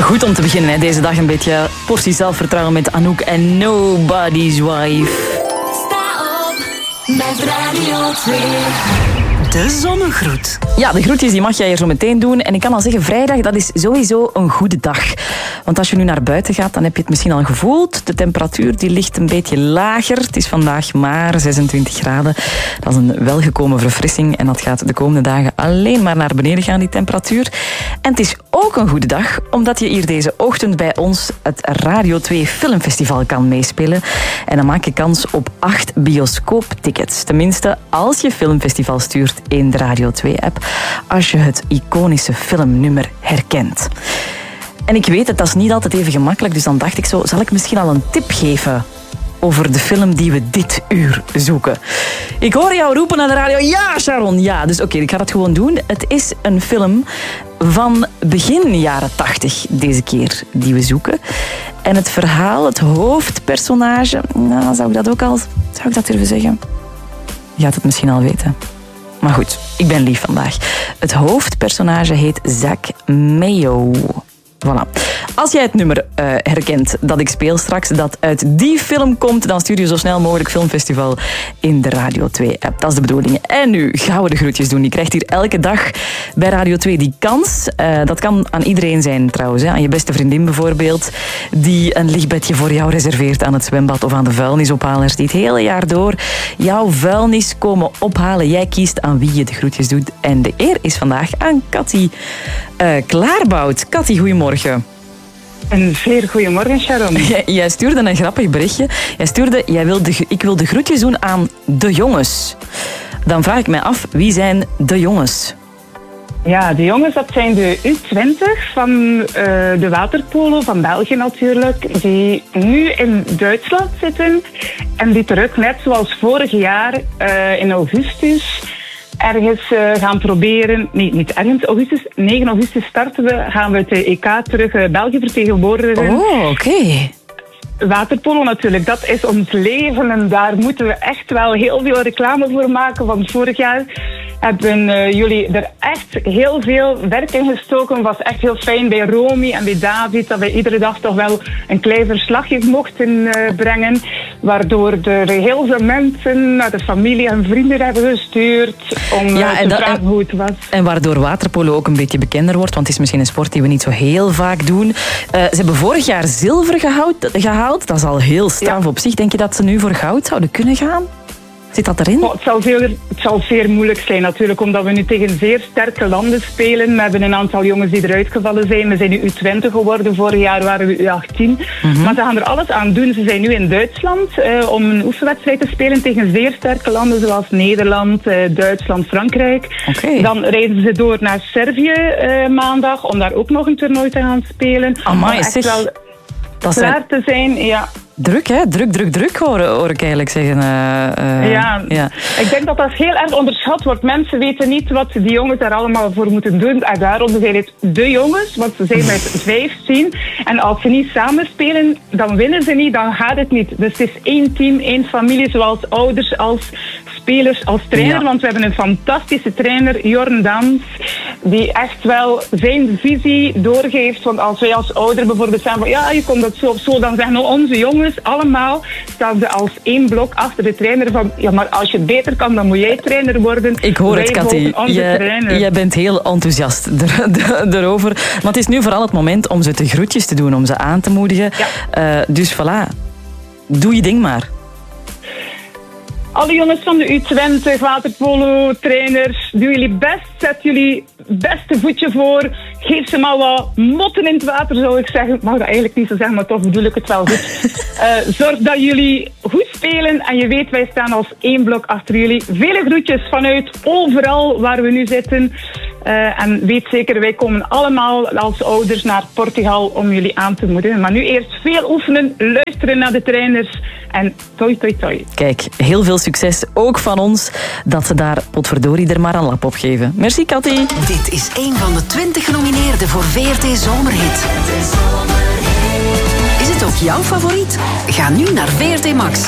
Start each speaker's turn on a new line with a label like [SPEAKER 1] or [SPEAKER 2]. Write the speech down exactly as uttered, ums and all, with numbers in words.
[SPEAKER 1] Goed om te beginnen, hè. Deze dag een beetje portie zelfvertrouwen met Anouk en Nobody's Wife.
[SPEAKER 2] Sta op met Radio twee.
[SPEAKER 3] De zonnegroet.
[SPEAKER 1] Ja, de groetjes die mag jij hier zo meteen doen. En ik kan al zeggen, vrijdag, dat is sowieso een goede dag. Want als je nu naar buiten gaat, dan heb je het misschien al gevoeld. De temperatuur die ligt een beetje lager. Het is vandaag maar zesentwintig graden. Dat is een welgekomen verfrissing. En dat gaat de komende dagen alleen maar naar beneden gaan, die temperatuur. En het is ook een goede dag, omdat je hier deze ochtend bij ons het Radio twee Filmfestival kan meespelen. En dan maak je kans op acht bioscooptickets. Tenminste, als je Filmfestival stuurt in de Radio twee-app, als je het iconische filmnummer herkent. En ik weet het, dat is niet altijd even gemakkelijk, dus dan dacht ik zo, zal ik misschien al een tip geven over de film die we dit uur zoeken? Ik hoor jou roepen naar de radio, ja Sharon, ja. Dus oké, okay, ik ga dat gewoon doen. Het is een film van begin jaren tachtig, deze keer, die we zoeken. En het verhaal, het hoofdpersonage, nou, zou ik dat ook al, zou ik dat durven zeggen? Je gaat het misschien al weten. Maar goed, ik ben lief vandaag. Het hoofdpersonage heet Zack Mayo. Voilà. Als jij het nummer uh, herkent dat ik speel straks, dat uit die film komt, dan stuur je zo snel mogelijk Filmfestival in de Radio twee-app. Dat is de bedoeling. En nu gaan we de groetjes doen. Je krijgt hier elke dag bij Radio twee die kans. Uh, dat kan aan iedereen zijn trouwens. Hè. Aan je beste vriendin bijvoorbeeld, die een lichtbedje voor jou reserveert aan het zwembad, of aan de vuilnisophalers die het hele jaar door jouw vuilnis komen ophalen. Jij kiest aan wie je de groetjes doet. En de eer is vandaag aan Cathy uh, Klaarbout. Cathy, goedemorgen.
[SPEAKER 4] Een zeer goedemorgen, Sharon.
[SPEAKER 1] Jij, jij stuurde een grappig berichtje. Jij stuurde, jij wil de, ik wil de groetjes doen aan de jongens. Dan vraag ik mij af, wie zijn de jongens?
[SPEAKER 4] Ja, de jongens, dat zijn de U twintig van uh, de waterpolo van België natuurlijk, die nu in Duitsland zitten en die terug, net zoals vorig jaar uh, in augustus, ergens uh, gaan proberen, nee, niet ergens, augustus, negen augustus starten we, gaan we het E K terug uh, België vertegenwoordigen.
[SPEAKER 1] Oh, oké. Okay.
[SPEAKER 4] Waterpolo natuurlijk, dat is ons leven en daar moeten we echt wel heel veel reclame voor maken. Want vorig jaar hebben uh, jullie er echt heel veel werk in gestoken. Het was echt heel fijn bij Romy en bij David dat wij iedere dag toch wel een klein verslagje mochten uh, brengen. Waardoor er heel veel mensen naar de familie en vrienden hebben gestuurd om ja, te vragen hoe het was.
[SPEAKER 1] En waardoor waterpolo ook een beetje bekender wordt, want het is misschien een sport die we niet zo heel vaak doen. Uh, ze hebben vorig jaar zilver gehoud, gehaald. Dat is al heel straf ja. op zich. Denk je dat ze nu voor goud zouden kunnen gaan? Zit dat erin?
[SPEAKER 4] Oh, het, zal veel, het zal zeer moeilijk zijn natuurlijk, omdat we nu tegen zeer sterke landen spelen. We hebben een aantal jongens die eruit gevallen zijn. We zijn nu U twintig geworden, vorig jaar waren we U achttien. Mm-hmm. Maar ze gaan er alles aan doen. Ze zijn nu in Duitsland uh, om een oefenwedstrijd te spelen tegen zeer sterke landen zoals Nederland, uh, Duitsland, Frankrijk.
[SPEAKER 1] Okay.
[SPEAKER 4] Dan reizen ze door naar Servië uh, maandag om daar ook nog een toernooi te gaan spelen.
[SPEAKER 1] Amai,
[SPEAKER 4] om echt
[SPEAKER 1] zeg.
[SPEAKER 4] wel
[SPEAKER 1] Dat
[SPEAKER 4] klaar
[SPEAKER 1] zijn...
[SPEAKER 4] te zijn, ja.
[SPEAKER 1] Druk, hè? Druk, druk, druk, hoor, hoor ik eigenlijk zeggen. Uh, uh,
[SPEAKER 4] ja.
[SPEAKER 1] ja,
[SPEAKER 4] ik denk dat dat heel erg onderschat wordt. Mensen weten niet wat die jongens daar allemaal voor moeten doen. En daarom zijn het de jongens, want ze zijn met vijftien. En als ze niet samen spelen, dan winnen ze niet, dan gaat het niet. Dus het is één team, één familie, zowel ouders als spelers, als trainer. Ja. Want we hebben een fantastische trainer, Jorn Dans, die echt wel zijn visie doorgeeft. Want als wij als ouder bijvoorbeeld zeggen van ja, je komt dat zo of zo, dan zeggen onze jongens allemaal, staan ze als één blok achter de trainer van ja, maar als je het beter kan, dan moet jij trainer worden.
[SPEAKER 1] Ik hoor het, Cathy. Jij bent heel enthousiast erover. Maar het is nu vooral het moment om ze te groetjes te doen, om ze aan te moedigen. Ja. Uh, dus voilà, doe je ding maar.
[SPEAKER 4] Alle jongens van de U twintig, waterpolo, trainers, doe jullie best, zet jullie beste voetje voor. Geef ze maar wat motten in het water, zou ik zeggen. Ik mag dat eigenlijk niet zo zeggen, maar toch bedoel ik het wel goed. Uh, zorg dat jullie goed spelen en je weet, wij staan als één blok achter jullie. Vele groetjes vanuit overal waar we nu zitten. Uh, en weet zeker, wij komen allemaal als ouders naar Portugal om jullie aan te moedigen. Maar nu eerst veel oefenen, luisteren naar de trainers en toi toi toi.
[SPEAKER 1] Kijk, heel veel succes ook van ons dat ze daar potverdorie er maar een lap op geven. Merci, Cathy.
[SPEAKER 3] Dit is een van de twintig genomineerden voor V R T Zomerhit. Is het ook jouw favoriet? Ga nu naar V R T Max.